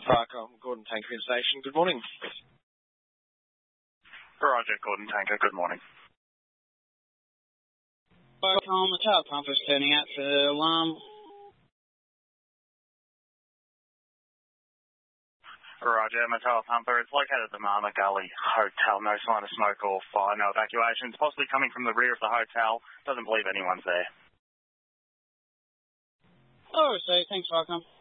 Farcom, Gordon Tanker Station. Good morning. Roger, Gordon Tanker. Good morning. Farcom, the tail pumper's turning out for alarm. Roger, Mattel Pumper. It's located at the Mama Gully Hotel. No sign of smoke or fire. No evacuations. Possibly coming from the rear of the hotel. Doesn't believe anyone's there. Oh, so thanks, Farcom.